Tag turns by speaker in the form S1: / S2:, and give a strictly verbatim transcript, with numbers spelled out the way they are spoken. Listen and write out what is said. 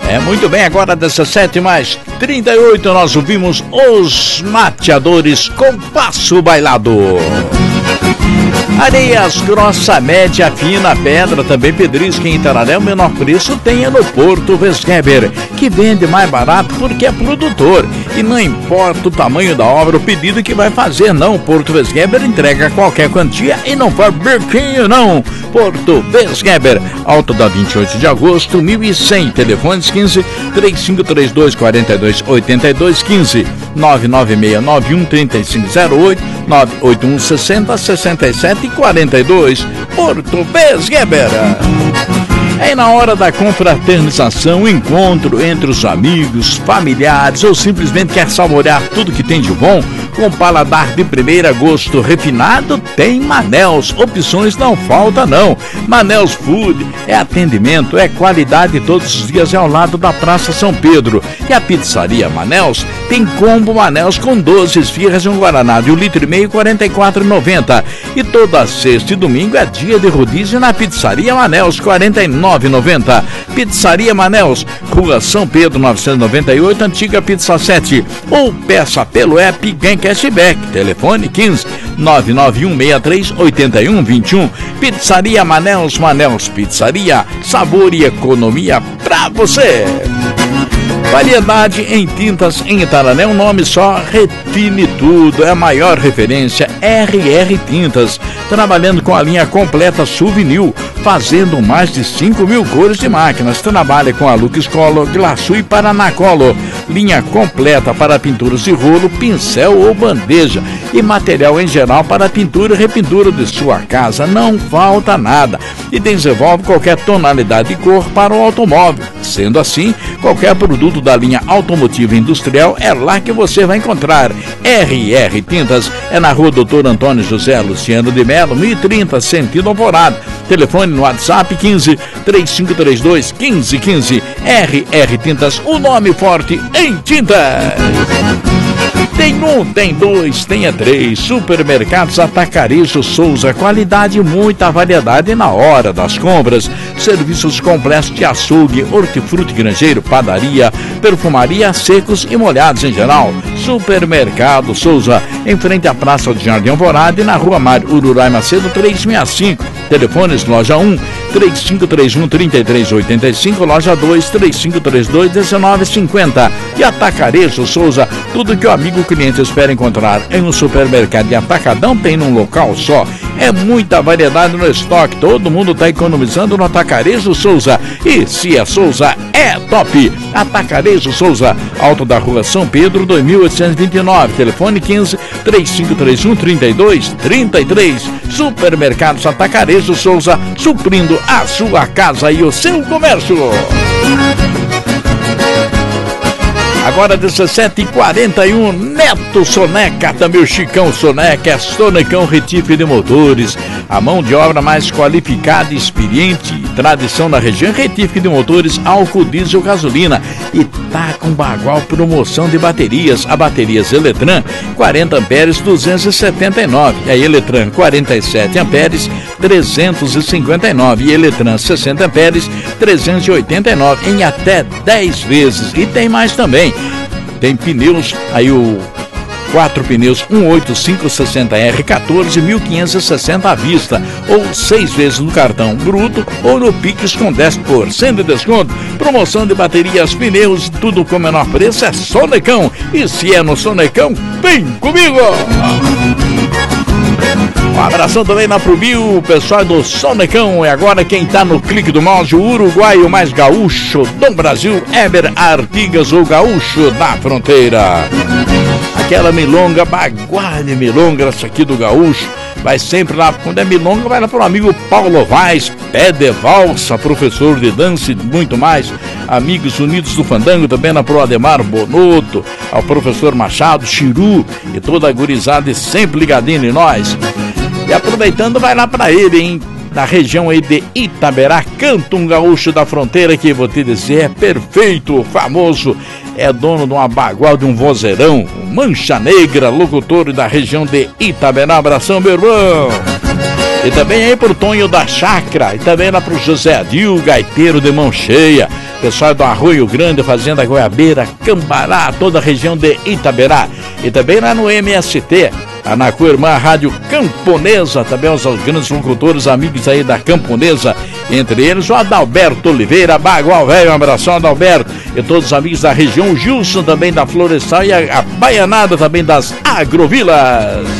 S1: É, muito bem, agora dezessete mais trinta e oito, nós ouvimos Os Mateadores com Passo Bailado. Areias grossa, média, fina, pedra, também pedrisca em Itararé, o menor preço tenha no Porto Vesgeber, que vende mais barato porque é produtor. E não importa o tamanho da obra, o pedido que vai fazer, não. Porto Vesgeber entrega qualquer quantia e não faz biquinho, não. Porto Vesgeber, Alto da vinte e oito de agosto, mil e cem, telefones quinze, três cinco três dois, quatro dois oito dois, quinze, nove nove seis nove um, três cinco zero oito, nove oito um, sessenta, sessenta e sete, quarenta e dois, Porto Vesgeber. É na hora da confraternização, encontro entre os amigos, familiares ou simplesmente quer saborear tudo que tem de bom, com paladar de primeira, gosto refinado, tem Manels. Opções não falta não. Manels Food é atendimento, é qualidade todos os dias, é ao lado da Praça São Pedro. E a pizzaria Manels tem combo Manels com doze esfirras e um guaraná de um litro e meio, quarenta e quatro reais e noventa centavos. E toda sexta e domingo é dia de rodízio na pizzaria Manels, quarenta e nove reais e noventa centavos. Pizzaria Manels, Rua São Pedro novecentos e noventa e oito, Antiga Pizza sete. Ou peça pelo app, ganhe cashback. Telefone quinze, nove nove um, seis três, oito um dois um. Pizzaria Manels, Manels Pizzaria, sabor e economia pra você. Variedade em tintas em Itararé, um nome só, Refine Tudo, é a maior referência, R R Tintas, trabalhando com a linha completa Souvenir, fazendo mais de cinco mil cores de máquinas. Trabalha com a Lux Color, Glaçu e Paraná Color, linha completa para pinturas de rolo, pincel ou bandeja, e material em geral para pintura e repintura de sua casa, não falta nada. E desenvolve qualquer tonalidade de cor para o automóvel. Sendo assim, qualquer produto da linha automotiva e industrial é lá que você vai encontrar. R R Tintas é na rua Doutor Antônio José Luciano de Melo, mil e trinta, sentido Alvorada. Telefone no WhatsApp quinze, três cinco três dois, quinze quinze. R R Tintas, o nome forte em tintas. Tem um, tem dois, tem três. Supermercados Atacarejo Souza, qualidade e muita variedade na hora das compras. Serviços completos de açougue, hortifruti granjeiro, padaria, perfumaria, secos e molhados em geral. Supermercado Souza, em frente à Praça de Jardim Alvorada e na Rua Mário Ururai Macedo trezentos e sessenta e cinco. Telefones loja um, três cinco três um, três três oito cinco, loja dois, três cinco três dois, um nove cinco zero. E Atacarejo Souza, tudo que o amigo cliente espera encontrar em um supermercado de atacadão tem num local só. É muita variedade no estoque, todo mundo está economizando no Atacarejo Souza. E se é Souza, é top! Atacarejo Souza, Alto da Rua São Pedro, dois mil oitocentos e vinte e nove. Telefone quinze, três cinco três um, três dois três três. Supermercados Atacarejo Souza, suprindo a sua casa e o seu comércio. Agora dezessete e quarenta e um, Neto Soneca, também o Chicão Soneca, é Sonecão Retife de Motores, a mão de obra mais qualificada, experiente, tradição na região. Retife de Motores, álcool, diesel, gasolina, e tá com bagual promoção de baterias. A baterias Eletran, quarenta amperes, duzentos e setenta e nove, a Eletran quarenta e sete amperes, trezentos e cinquenta e nove, e Eletran sessenta amperes, trezentos e oitenta e nove, em até dez vezes. E tem mais também, tem pneus, aí o quatro pneus um oito cinco sessenta R quatorze, mil quinhentos e sessenta à vista, ou seis vezes no cartão bruto ou no Pix com dez por cento de desconto. Promoção de baterias, pneus, tudo com menor preço, é Sonecão. E se é no Sonecão, vem comigo! Um abração também na Prubio, o pessoal do Sonecão. E agora quem tá no clique do mouse, o uruguaio mais gaúcho do Brasil, Eber Artigas, o gaúcho da fronteira. Aquela milonga, baguá de milonga, essa aqui do gaúcho, vai sempre lá, quando é milonga, vai lá pro amigo Paulo Vaz, pé de valsa, professor de dança e muito mais. Amigos Unidos do Fandango, também na pro Ademar Bonotto, ao professor Machado, Chiru e toda a gurizada sempre ligadinho em nós. E aproveitando, vai lá pra ele, hein? Na região aí de Itaberá, canta um gaúcho da fronteira que, vou te dizer, é perfeito, famoso, é dono de uma bagual, de um vozeirão, um Mancha Negra, locutor da região de Itaberá. Abração, meu irmão! E também aí pro Tonho da Chácara, e também lá pro José Adil, gaiteiro de mão cheia. pessoal do Arroio Grande, Fazenda Goiabeira, Cambará, toda a região de Itaberá. E também lá no M S T, na Coirmã Rádio Camponesa, também os grandes locutores, amigos aí da Camponesa, entre eles o Adalberto Oliveira, Bagual Velho, um abração, Adalberto, e todos os amigos da região, o Gilson também da Florestal e a, a Baianada também das Agrovilas.